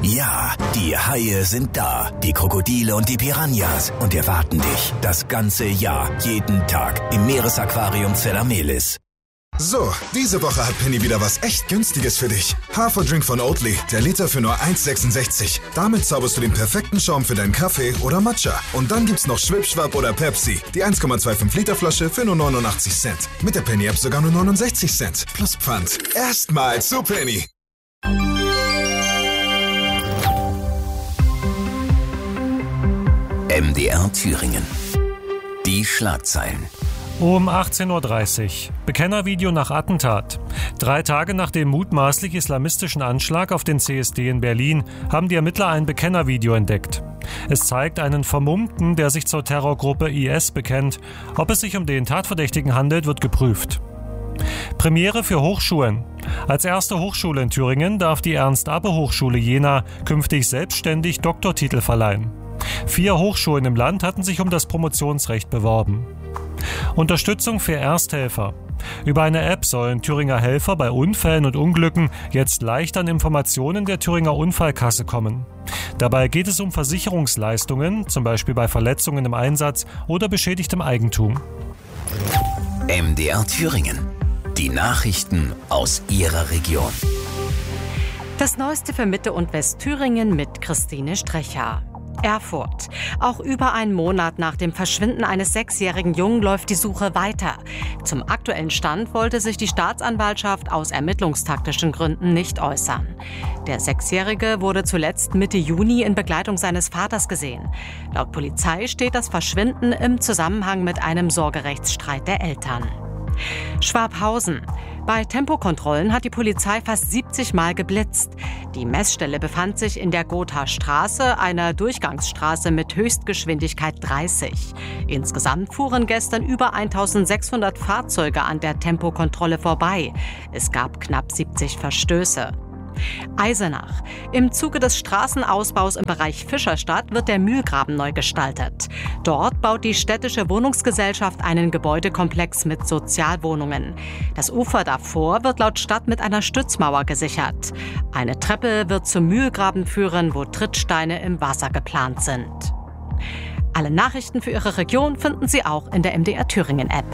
Ja, die Haie sind da, die Krokodile und die Piranhas und erwarten dich das ganze Jahr, jeden Tag im Meeresaquarium Zella-Mehlis. So, diese Woche hat Penny wieder was echt Günstiges für dich. Haferdrink von Oatly, der Liter für nur 1,66. Damit zauberst du den perfekten Schaum für deinen Kaffee oder Matcha. Und dann gibt's noch Schwipschwapp oder Pepsi, die 1,25 Liter Flasche für nur 89 Cent. Mit der Penny-App sogar nur 69 Cent. Plus Pfand. Erstmal zu Penny. MDR Thüringen. Die Schlagzeilen. Um 18.30 Uhr. Bekennervideo nach Attentat. 3 Tage nach dem mutmaßlich islamistischen Anschlag auf den CSD in Berlin haben die Ermittler ein Bekennervideo entdeckt. Es zeigt einen Vermummten, der sich zur Terrorgruppe IS bekennt. Ob es sich um den Tatverdächtigen handelt, wird geprüft. Premiere für Hochschulen. Als erste Hochschule in Thüringen darf die Ernst-Abbe-Hochschule Jena künftig selbstständig Doktortitel verleihen. 4 Hochschulen im Land hatten sich um das Promotionsrecht beworben. Unterstützung für Ersthelfer. Über eine App sollen Thüringer Helfer bei Unfällen und Unglücken jetzt leicht an Informationen der Thüringer Unfallkasse kommen. Dabei geht es um Versicherungsleistungen, zum Beispiel bei Verletzungen im Einsatz oder beschädigtem Eigentum. MDR Thüringen. Die Nachrichten aus Ihrer Region. Das Neueste für Mitte- und Westthüringen mit Christine Strecher. Erfurt. Auch über einen Monat nach dem Verschwinden eines 6-jährigen Jungen läuft die Suche weiter. Zum aktuellen Stand wollte sich die Staatsanwaltschaft aus ermittlungstaktischen Gründen nicht äußern. Der 6-Jährige wurde zuletzt Mitte Juni in Begleitung seines Vaters gesehen. Laut Polizei steht das Verschwinden im Zusammenhang mit einem Sorgerechtsstreit der Eltern. Schwabhausen. Bei Tempokontrollen hat die Polizei fast 70 Mal geblitzt. Die Messstelle befand sich in der Gothastraße, einer Durchgangsstraße mit Höchstgeschwindigkeit 30. Insgesamt fuhren gestern über 1600 Fahrzeuge an der Tempokontrolle vorbei. Es gab knapp 70 Verstöße. Eisenach. Im Zuge des Straßenausbaus im Bereich Fischerstadt wird der Mühlgraben neu gestaltet. Dort baut die städtische Wohnungsgesellschaft einen Gebäudekomplex mit Sozialwohnungen. Das Ufer davor wird laut Stadt mit einer Stützmauer gesichert. Eine Treppe wird zum Mühlgraben führen, wo Trittsteine im Wasser geplant sind. Alle Nachrichten für Ihre Region finden Sie auch in der MDR Thüringen App.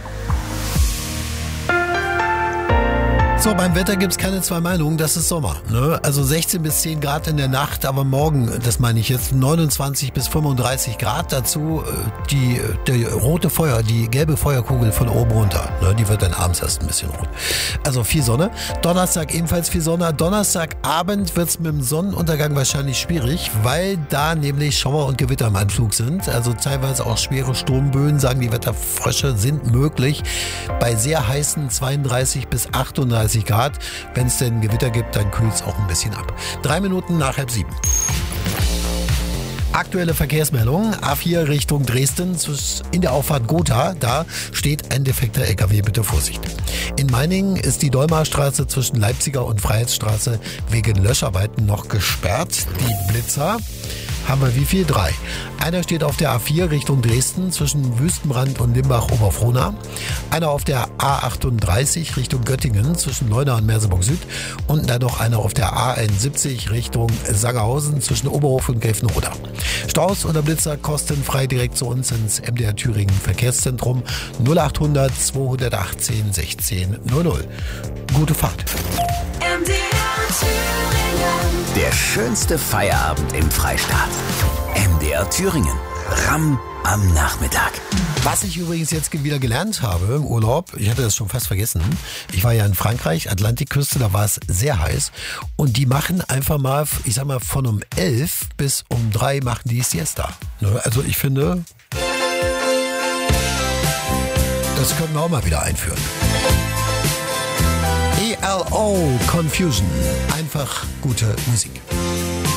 So, beim Wetter gibt's keine zwei Meinungen, das ist Sommer. Ne? Also 16 bis 10 Grad in der Nacht, aber morgen, das meine ich jetzt, 29 bis 35 Grad. Dazu der rote Feuer, die gelbe Feuerkugel von oben runter. Ne? Die wird dann abends erst ein bisschen rot. Also viel Sonne. Donnerstag ebenfalls viel Sonne. Donnerstagabend wird's mit dem Sonnenuntergang wahrscheinlich schwierig, weil da nämlich Schauer und Gewitter im Anflug sind. Also teilweise auch schwere Sturmböen, sagen die Wetterfrösche, sind möglich. Bei sehr heißen 32 bis 38 Grad. Wenn es denn Gewitter gibt, dann kühlt es auch ein bisschen ab. 3 Minuten nach 6:30. Aktuelle Verkehrsmeldung. A4 Richtung Dresden in der Auffahrt Gotha. Da steht ein defekter LKW. Bitte Vorsicht. In Meiningen ist die Dolmarstraße zwischen Leipziger und Freiheitsstraße wegen Löscharbeiten noch gesperrt. Die Blitzer haben wir wie viel? 3. Einer steht auf der A4 Richtung Dresden zwischen Wüstenbrand und Limbach-Oberfrohna. Einer auf der A38 Richtung Göttingen zwischen Leuna und Merseburg Süd. Und dann noch einer auf der A71 Richtung Sangerhausen zwischen Oberhof und Gräfenroda. Staus oder Blitzer kostenfrei direkt zu uns ins MDR Thüringen Verkehrszentrum 0800 218 16 00. Gute Fahrt. Der schönste Feierabend im Freistaat. MDR Thüringen. Ramm am Nachmittag. Was ich übrigens jetzt wieder gelernt habe im Urlaub, ich hatte das schon fast vergessen, ich war ja in Frankreich, Atlantikküste, da war es sehr heiß und die machen einfach mal, ich sag mal von um 11 bis um 3 machen die Siesta. Also ich finde, das können wir auch mal wieder einführen. ELO Confusion. Einfach gute Musik.